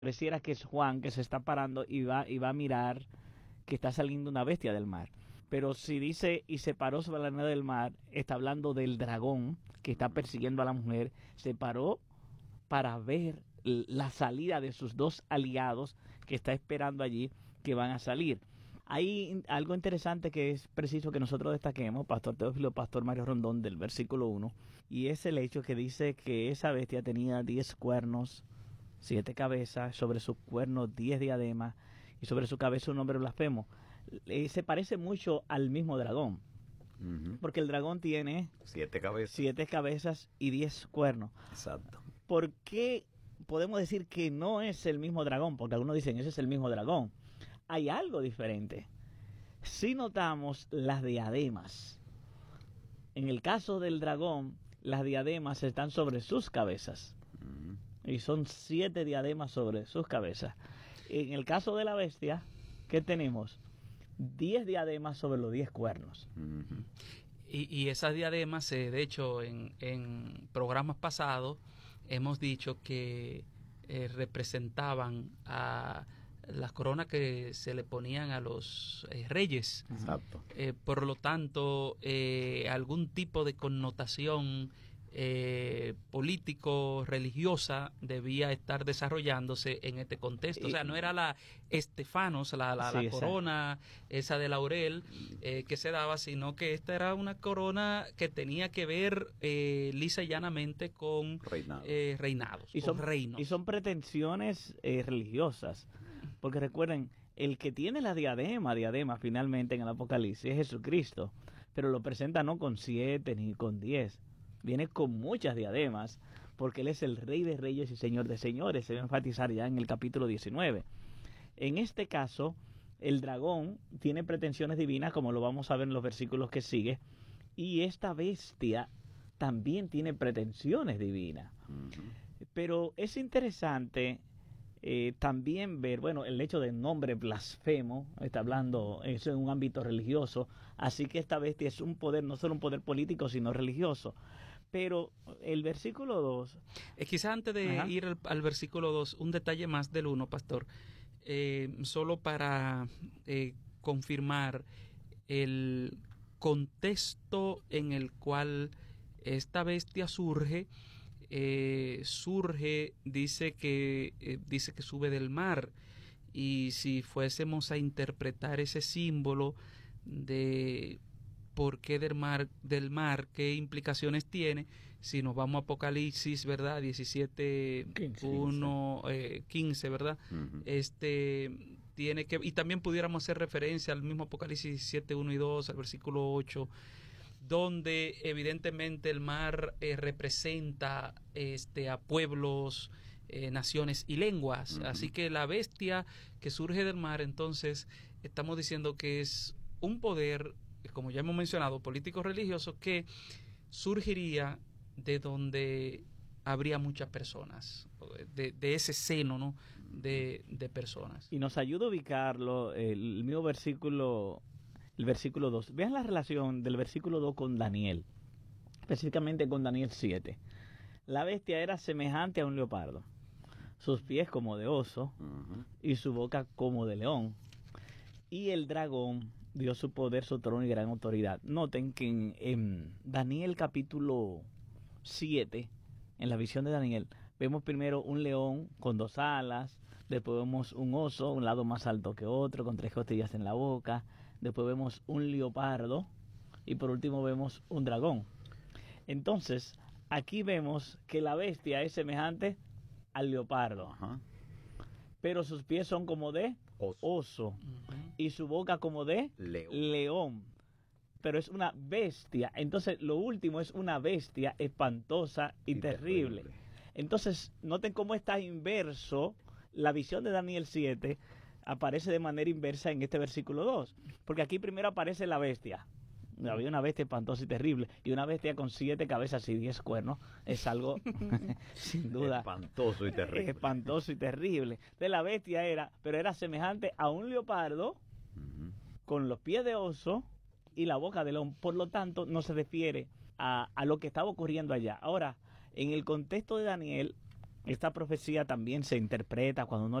Pareciera que es Juan que se está parando y va a mirar que está saliendo una bestia del mar. Pero si dice y se paró sobre la arena del mar, está hablando del dragón que está persiguiendo a la mujer. Se paró para ver la salida de sus dos aliados que está esperando allí, que van a salir. Hay algo interesante que es preciso que nosotros destaquemos, Pastor Teófilo, Pastor Mario Rondón, del versículo 1, y es el hecho que dice que esa bestia tenía 10 cuernos, 7 cabezas, sobre sus cuernos 10 diademas, y sobre su cabeza un nombre blasfemo. Se parece mucho al mismo dragón, porque el dragón tiene 7 cabezas. 7 cabezas y 10 cuernos. Exacto. ¿Por qué podemos decir que no es el mismo dragón? Porque algunos dicen, ese es el mismo dragón. Hay algo diferente. Si notamos las diademas, en el caso del dragón, las diademas están sobre sus cabezas. Y son 7 diademas sobre sus cabezas. En el caso de la bestia, ¿qué tenemos? 10 diademas sobre los 10 cuernos. Y esas diademas, de hecho, en programas pasados, hemos dicho que representaban a las coronas que se le ponían a los reyes. Exacto. Por lo tanto, algún tipo de connotación político, religiosa, debía estar desarrollándose en este contexto. O sea, no era la estefanos, la corona esa de laurel que se daba, sino que esta era una corona que tenía que ver lisa y llanamente con reinados, y son pretensiones religiosas, porque recuerden, el que tiene la diadema finalmente en el Apocalipsis es Jesucristo, pero lo presenta no con 7 ni con 10, viene con muchas diademas, porque Él es el Rey de Reyes y Señor de Señores. Se va a enfatizar ya en el capítulo 19. En este caso, el dragón tiene pretensiones divinas, como lo vamos a ver en los versículos que sigue, y esta bestia también tiene pretensiones divinas. Pero es interesante también ver, bueno, el hecho del nombre blasfemo, está hablando, eso en un ámbito religioso, así que esta bestia es un poder, no solo un poder político, sino religioso. Pero el versículo 2... quizás antes de ir al versículo 2, un detalle más del 1, pastor, solo para confirmar el contexto en el cual esta bestia surge. Dice que sube del mar, y si fuésemos a interpretar ese símbolo de por qué del mar, qué implicaciones tiene, si nos vamos a Apocalipsis, ¿verdad? 17, 1, 15, ¿verdad? Tiene que, y también pudiéramos hacer referencia al mismo Apocalipsis 17, 1 y 2, al versículo 8, donde evidentemente el mar representa a pueblos, naciones y lenguas. Así que la bestia que surge del mar, entonces estamos diciendo que es un poder, como ya hemos mencionado, político-religioso, que surgiría de donde habría muchas personas, de ese seno, ¿no?, de personas. Y nos ayuda a ubicarlo el mismo versículo, el versículo 2. Vean la relación del versículo 2 con Daniel, específicamente con Daniel 7. La bestia era semejante a un leopardo, sus pies como de oso y su boca como de león. Y el dragón dio su poder, su trono y gran autoridad. Noten que en Daniel capítulo 7, en la visión de Daniel, vemos primero un león con 2 alas, después vemos un oso, un lado más alto que otro, con 3 costillas en la boca, después vemos un leopardo y por último vemos un dragón. Entonces, aquí vemos que la bestia es semejante al leopardo, pero sus pies son como de oso y su boca como de león. Pero es una bestia. Entonces, lo último es una bestia espantosa y terrible. Entonces, noten cómo está inverso. La visión de Daniel 7 aparece de manera inversa en este versículo 2. Porque aquí primero aparece la bestia. Había una bestia espantosa y terrible. Y una bestia con 7 cabezas y 10 cuernos. Es algo, sin duda, espantoso y terrible. Espantoso y terrible. Entonces, la bestia era semejante a un leopardo, con los pies de oso y la boca de león. Por lo tanto, no se refiere a lo que estaba ocurriendo allá. Ahora, en el contexto de Daniel, esta profecía también se interpreta cuando uno